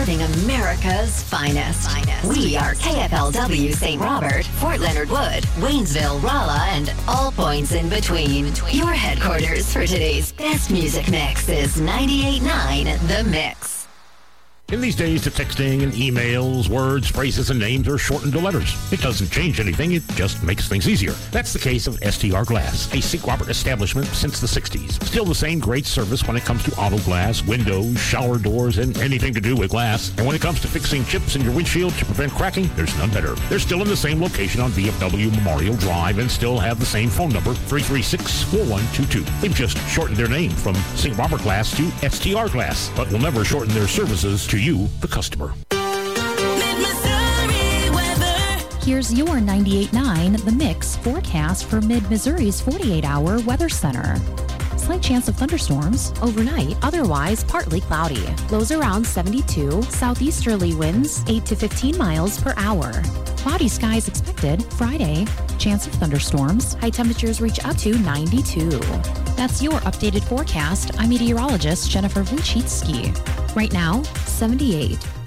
representing America's finest. We are KFLW St. Robert, Fort Leonard Wood, Waynesville, Rolla, and all points in between. Your headquarters for today's best music mix is 98.9 The Mix. In these days of texting and emails, words, phrases, and names are shortened to letters. It doesn't change anything, it just makes things easier. That's the case of STR Glass, a St. Robert establishment since the 60s. Still the same great service when it comes to auto glass, windows, shower doors, and anything to do with glass. And when it comes to fixing chips in your windshield to prevent cracking, there's none better. They're still in the same location on VFW Memorial Drive and still have the same phone number, 336-4122. They've just shortened their name from St. Robert Glass to STR Glass, but will never shorten their services to you, the customer. Here's your 98.9 The Mix forecast for Mid-Missouri's 48-hour weather center. Slight chance of thunderstorms overnight, otherwise partly cloudy. Lows around 72, southeasterly winds 8 to 15 miles per hour. Cloudy skies expected Friday. Chance of thunderstorms. High temperatures reach up to 92. That's your updated forecast. I'm meteorologist Jennifer Wojcicki. Right now, 78.